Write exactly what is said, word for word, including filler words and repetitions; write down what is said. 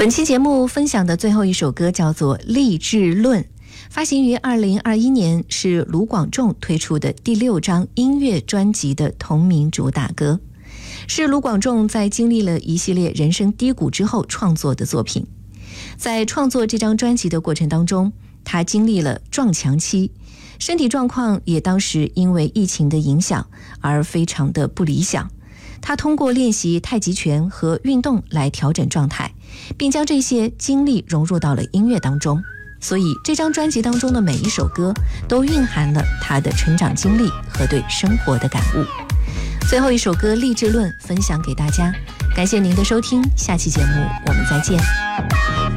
本期节目分享的最后一首歌叫做《励志论》，发行于二零二一年，是卢广仲推出的第六张音乐专辑的同名主打歌，是卢广仲在经历了一系列人生低谷之后创作的作品。在创作这张专辑的过程当中，他经历了撞墙期，身体状况也当时因为疫情的影响而非常的不理想。他通过练习太极拳和运动来调整状态，并将这些经历融入到了音乐当中。所以这张专辑当中的每一首歌都蕴含了他的成长经历和对生活的感悟。最后一首歌《励志论》分享给大家，感谢您的收听，下期节目我们再见。